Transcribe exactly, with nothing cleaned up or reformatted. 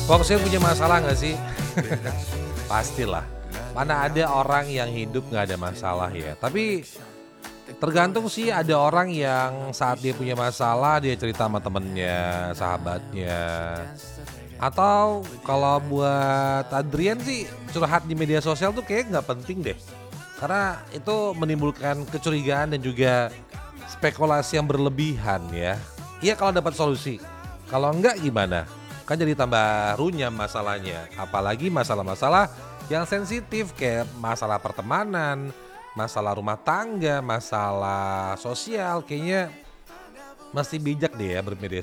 Fokusnya punya masalah nggak sih? Pastilah. Mana ada orang yang hidup nggak ada masalah ya. Tapi tergantung sih, ada orang yang saat dia punya masalah dia cerita sama temennya, sahabatnya. Atau kalau buat Adrian sih curhat di media sosial tuh kayak nggak penting deh. Karena itu menimbulkan kecurigaan dan juga spekulasi yang berlebihan ya. Iya kalau dapat solusi. Kalau enggak gimana? Kan jadi tambah runyam masalahnya. Apalagi masalah-masalah yang sensitif kayak masalah pertemanan, masalah rumah tangga, masalah sosial. Kayaknya masih bijak deh ya bermedia